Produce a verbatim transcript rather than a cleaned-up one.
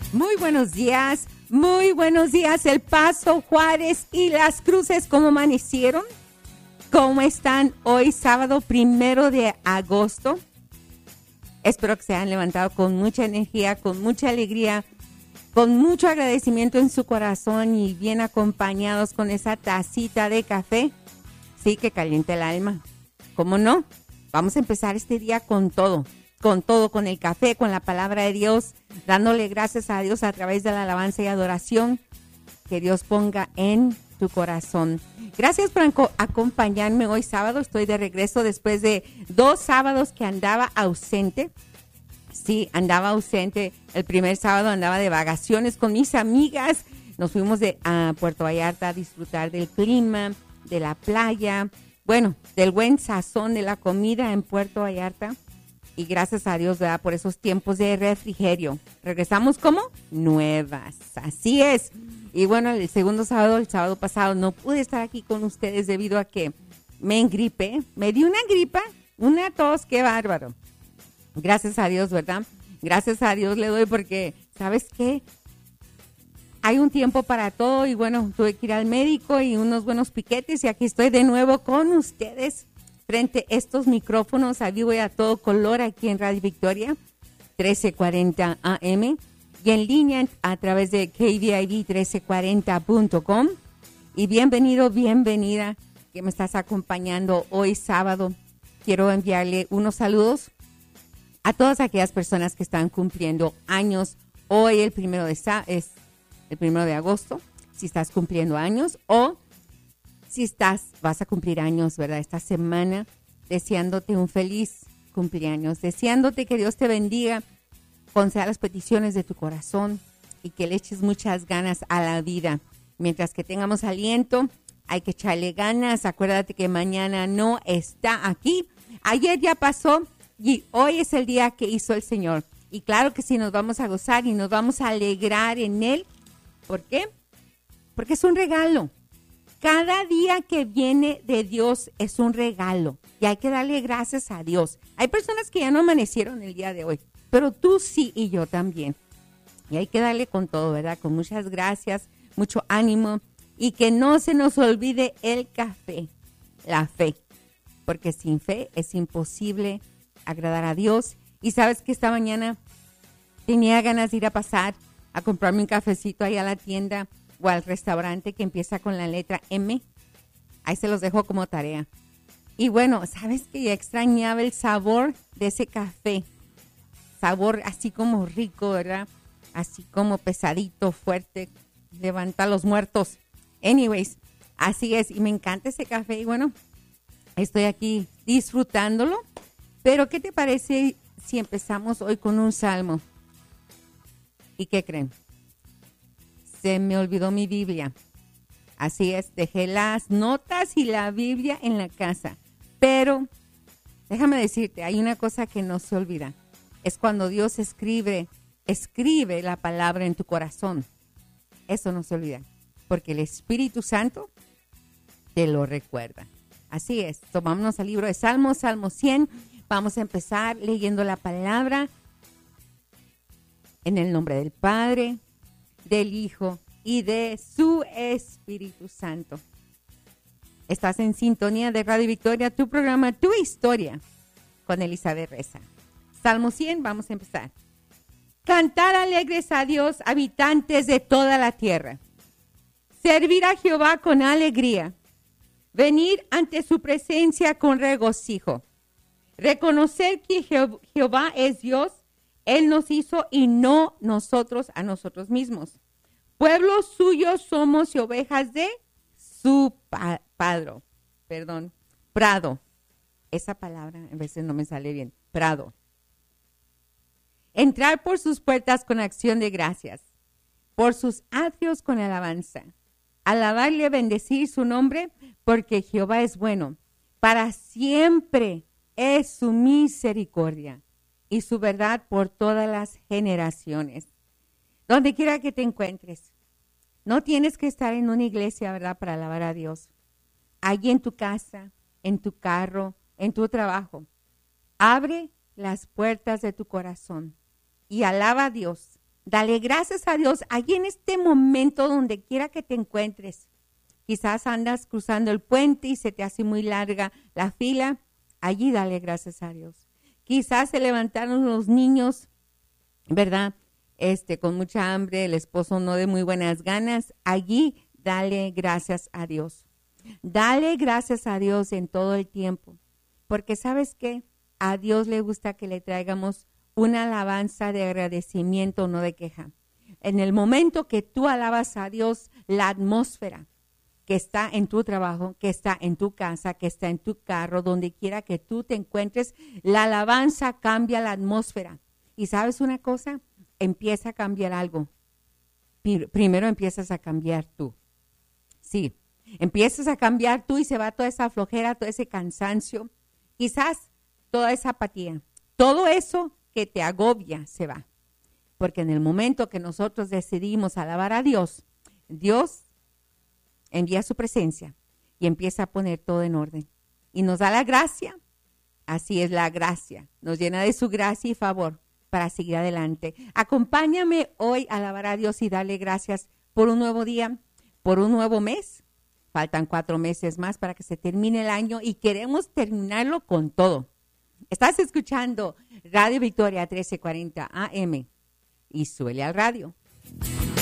Muy buenos días, muy buenos días El Paso, Juárez y Las Cruces. ¿Cómo amanecieron? ¿Cómo están hoy sábado primero de agosto? Espero que se hayan levantado con mucha energía, con mucha alegría, con mucho agradecimiento en su corazón y bien acompañados con esa tacita de café. Sí, que caliente el alma. ¿Cómo no? Vamos a empezar este día con todo. Con todo, con el café, con la palabra de Dios, dándole gracias a Dios a través de la alabanza y adoración que Dios ponga en tu corazón. Gracias por acompañarme hoy sábado. Estoy de regreso después de dos sábados que andaba ausente. Sí, andaba ausente. El primer sábado andaba de vacaciones con mis amigas. Nos fuimos de, a Puerto Vallarta a disfrutar del clima, de la playa, bueno, del buen sazón de la comida en Puerto Vallarta. Y gracias a Dios, ¿verdad? Por esos tiempos de refrigerio. Regresamos como nuevas. Así es. Y bueno, el segundo sábado, el sábado pasado, no pude estar aquí con ustedes debido a que me engripé. Me di una gripa, una tos, qué bárbaro. Gracias a Dios, ¿verdad? Gracias a Dios le doy porque, ¿sabes qué? Hay un tiempo para todo y bueno, tuve que ir al médico y unos buenos piquetes y aquí estoy de nuevo con ustedes. Frente a estos micrófonos, a vivo y a todo color aquí en Radio Victoria, trece cuarenta A M, y en línea a través de K V I V trece cuarenta punto com. Y bienvenido, bienvenida, que me estás acompañando hoy sábado. Quiero enviarle unos saludos a todas aquellas personas que están cumpliendo años. Hoy el primero de, es el primero de agosto, si estás cumpliendo años, o si estás, vas a cumplir años, ¿verdad? Esta semana, deseándote un feliz cumpleaños, deseándote que Dios te bendiga, conceda las peticiones de tu corazón y que le eches muchas ganas a la vida. Mientras que tengamos aliento, hay que echarle ganas. Acuérdate que mañana no está aquí. Ayer ya pasó y hoy es el día que hizo el Señor. Y claro que sí, nos vamos a gozar y nos vamos a alegrar en Él. ¿Por qué? Porque es un regalo. Cada día que viene de Dios es un regalo y hay que darle gracias a Dios. Hay personas que ya no amanecieron el día de hoy, pero tú sí y yo también. Y hay que darle con todo, ¿verdad? Con muchas gracias, mucho ánimo y que no se nos olvide el café, la fe, porque sin fe es imposible agradar a Dios. Y sabes que esta mañana tenía ganas de ir a pasar a comprarme un cafecito ahí a la tienda o al restaurante que empieza con la letra M. Ahí se los dejo como tarea. Y bueno, ¿sabes que ya extrañaba el sabor de ese café? Sabor así como rico, ¿verdad? Así como pesadito, fuerte, levanta a los muertos. Anyways, así es. Y me encanta ese café. Y bueno, estoy aquí disfrutándolo. Pero, ¿qué te parece si empezamos hoy con un salmo? ¿Y qué creen? Se me olvidó mi Biblia. Así es, dejé las notas y la Biblia en la casa. Pero, déjame decirte, hay una cosa que no se olvida. Es cuando Dios escribe, escribe la palabra en tu corazón. Eso no se olvida, porque el Espíritu Santo te lo recuerda. Así es, tomámonos el libro de Salmos, Salmo cien. Vamos a empezar leyendo la palabra en el nombre del Padre, del Hijo y de su Espíritu Santo. Estás en sintonía de Radio Victoria, tu programa, tu historia, con Elizabeth Reza. Salmo cien, vamos a empezar. Cantar alegres a Dios, habitantes de toda la tierra. Servir a Jehová con alegría. Venir ante su presencia con regocijo. Reconocer que Je- Jehová es Dios. Él nos hizo y no nosotros a nosotros mismos. Pueblo suyo somos y ovejas de su pa- padro. Perdón, prado. Esa palabra a veces no me sale bien. Prado. Entrar por sus puertas con acción de gracias. Por sus atrios con alabanza. Alabarle, bendecir su nombre, porque Jehová es bueno. Para siempre es su misericordia y su verdad por todas las generaciones. Donde quiera que te encuentres, no tienes que estar en una iglesia, ¿verdad?, para alabar a Dios. Allí en tu casa, en tu carro, en tu trabajo. Abre las puertas de tu corazón y alaba a Dios. Dale gracias a Dios allí en este momento donde quiera que te encuentres. Quizás andas cruzando el puente y se te hace muy larga la fila. Allí dale gracias a Dios. Quizás se levantaron los niños, ¿verdad? Este, con mucha hambre, el esposo no de muy buenas ganas. Allí dale gracias a Dios. Dale gracias a Dios en todo el tiempo. Porque ¿sabes qué? A Dios le gusta que le traigamos una alabanza de agradecimiento, no de queja. En el momento que tú alabas a Dios, la atmósfera que está en tu trabajo, que está en tu casa, que está en tu carro, donde quiera que tú te encuentres, la alabanza cambia la atmósfera. ¿Y sabes una cosa? Empieza a cambiar algo. Primero empiezas a cambiar tú. Sí, empiezas a cambiar tú y se va toda esa flojera, todo ese cansancio, quizás toda esa apatía. Todo eso que te agobia se va. Porque en el momento que nosotros decidimos alabar a Dios, Dios envía su presencia y empieza a poner todo en orden. Y nos da la gracia. Así es la gracia. Nos llena de su gracia y favor para seguir adelante. Acompáñame hoy a alabar a Dios y darle gracias por un nuevo día, por un nuevo mes. Faltan cuatro meses más para que se termine el año y queremos terminarlo con todo. Estás escuchando Radio Victoria trece cuarenta A M y suele al radio.